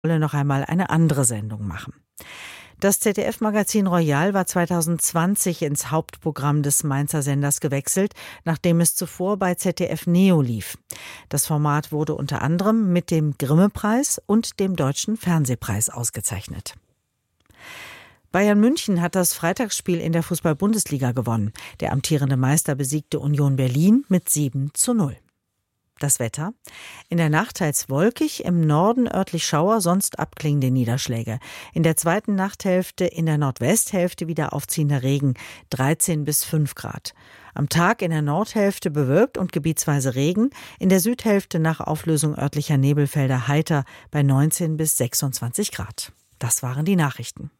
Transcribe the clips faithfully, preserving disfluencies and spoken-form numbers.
noch einmal eine andere Sendung machen. Das Z D F-Magazin Royal war zweitausendzwanzig ins Hauptprogramm des Mainzer Senders gewechselt, nachdem es zuvor bei Z D F Neo lief. Das Format wurde unter anderem mit dem Grimme-Preis und dem Deutschen Fernsehpreis ausgezeichnet. Bayern München hat das Freitagsspiel in der Fußball-Bundesliga gewonnen. Der amtierende Meister besiegte Union Berlin mit sieben zu null. Das Wetter. In der Nacht teils wolkig, im Norden örtlich Schauer, sonst abklingende Niederschläge. In der zweiten Nachthälfte in der Nordwesthälfte wieder aufziehender Regen, dreizehn bis fünf Grad. Am Tag in der Nordhälfte bewölkt und gebietsweise Regen, in der Südhälfte nach Auflösung örtlicher Nebelfelder heiter bei neunzehn bis sechsundzwanzig Grad. Das waren die Nachrichten.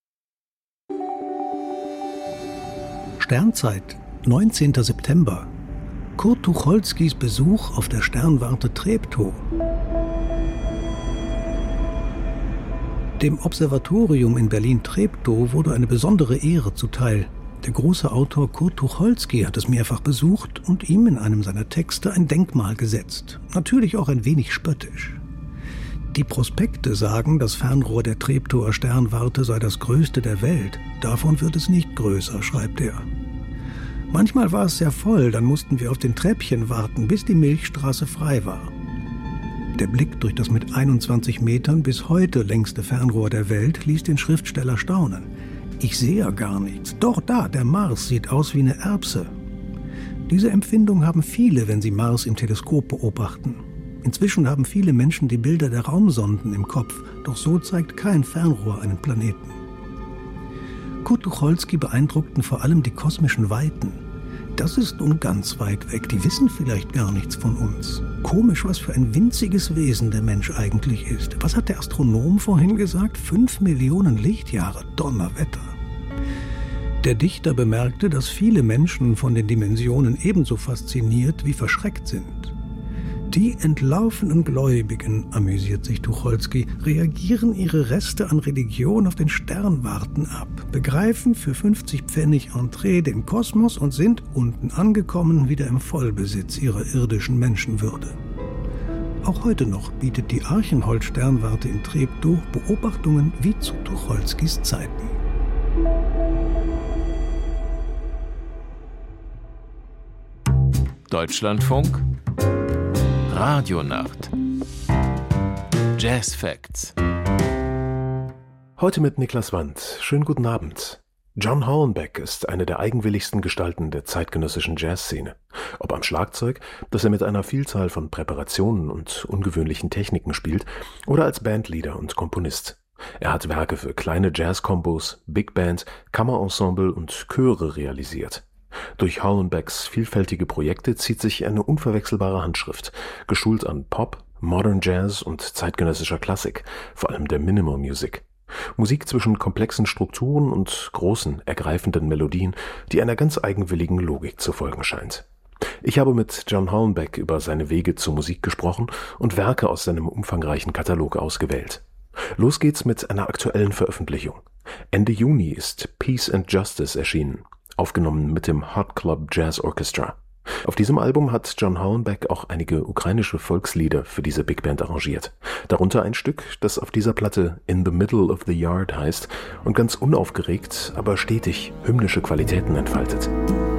Sternzeit, neunzehnter September. Kurt Tucholskys Besuch auf der Sternwarte Treptow. Dem Observatorium in Berlin-Treptow wurde eine besondere Ehre zuteil. Der große Autor Kurt Tucholsky hat es mehrfach besucht und ihm in einem seiner Texte ein Denkmal gesetzt. Natürlich auch ein wenig spöttisch. Die Prospekte sagen, das Fernrohr der Treptower Sternwarte sei das größte der Welt. Davon wird es nicht größer, schreibt er. Manchmal war es sehr voll, dann mussten wir auf den Treppchen warten, bis die Milchstraße frei war. Der Blick durch das mit einundzwanzig Metern bis heute längste Fernrohr der Welt ließ den Schriftsteller staunen. Ich sehe ja gar nichts. Doch da, der Mars sieht aus wie eine Erbse. Diese Empfindung haben viele, wenn sie Mars im Teleskop beobachten. Inzwischen haben viele Menschen die Bilder der Raumsonden im Kopf, doch so zeigt kein Fernrohr einen Planeten. Kurt Tucholsky beeindruckten vor allem die kosmischen Weiten. Das ist nun ganz weit weg, die wissen vielleicht gar nichts von uns. Komisch, was für ein winziges Wesen der Mensch eigentlich ist. Was hat der Astronom vorhin gesagt? Fünf Millionen Lichtjahre, Donnerwetter. Der Dichter bemerkte, dass viele Menschen von den Dimensionen ebenso fasziniert wie verschreckt sind. Die entlaufenen Gläubigen, amüsiert sich Tucholsky, reagieren ihre Reste an Religion auf den Sternwarten ab, begreifen für fünfzig Pfennig Entree den Kosmos und sind, unten angekommen, wieder im Vollbesitz ihrer irdischen Menschenwürde. Auch heute noch bietet die Archenhold-Sternwarte in Treptow Beobachtungen wie zu Tucholskys Zeiten. Deutschlandfunk Radionacht Jazz Facts. Heute mit Niklas Wandt. Schönen guten Abend. John Hornbeck ist eine der eigenwilligsten Gestalten der zeitgenössischen Jazzszene. Ob am Schlagzeug, das er mit einer Vielzahl von Präparationen und ungewöhnlichen Techniken spielt, oder als Bandleader und Komponist. Er hat Werke für kleine Jazz-Kombos, Big Band, Kammerensemble und Chöre realisiert. Durch Hornbecks vielfältige Projekte zieht sich eine unverwechselbare Handschrift, geschult an Pop, Modern Jazz und zeitgenössischer Klassik, vor allem der Minimal Music. Musik zwischen komplexen Strukturen und großen, ergreifenden Melodien, die einer ganz eigenwilligen Logik zu folgen scheint. Ich habe mit John Hornbeck über seine Wege zur Musik gesprochen und Werke aus seinem umfangreichen Katalog ausgewählt. Los geht's mit einer aktuellen Veröffentlichung. Ende Juni ist Peace and Justice erschienen, aufgenommen mit dem Hot Club Jazz Orchestra. Auf diesem Album hat John Hornbeck auch einige ukrainische Volkslieder für diese Big Band arrangiert. Darunter ein Stück, das auf dieser Platte In the Middle of the Yard heißt und ganz unaufgeregt, aber stetig hymnische Qualitäten entfaltet.